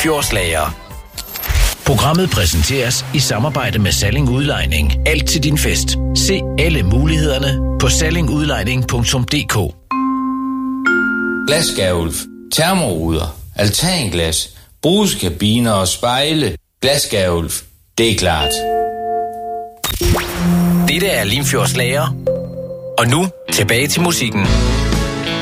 Limfjordslager. Programmet præsenteres i samarbejde med Salling Udlejning. Alt til din fest. Se alle mulighederne på sallingudlejning.dk. Glasgavl, termoruder, altanglas, brugskabiner og spejle. Glasgavl, det er klart. Dette er Limfjordslager. Og nu tilbage til musikken.